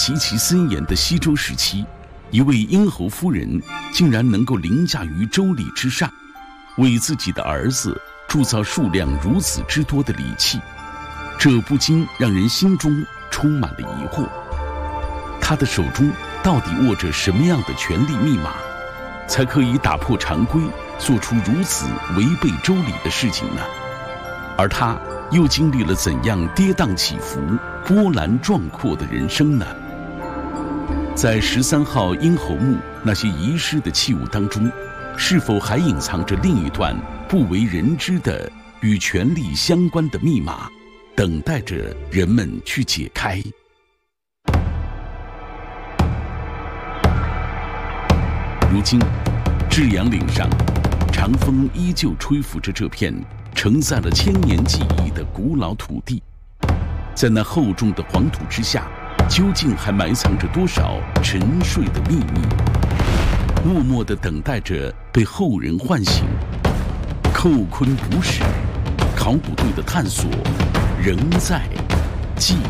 极其森严的西周时期，一位殷侯夫人竟然能够凌驾于周礼之上，为自己的儿子铸造数量如此之多的礼器，这不禁让人心中充满了疑惑。他的手中到底握着什么样的权力密码，才可以打破常规，做出如此违背周礼的事情呢？而他又经历了怎样跌宕起伏、波澜壮阔的人生呢？在13号殷侯墓那些遗失的器物当中，是否还隐藏着另一段不为人知的与权力相关的密码，等待着人们去解开？如今，至阳岭上，长风依旧吹拂着这片承载了千年记忆的古老土地。在那厚重的黄土之下，究竟还埋藏着多少沉睡的秘密，默默地等待着被后人唤醒。寇昆古史，考古队的探索仍在继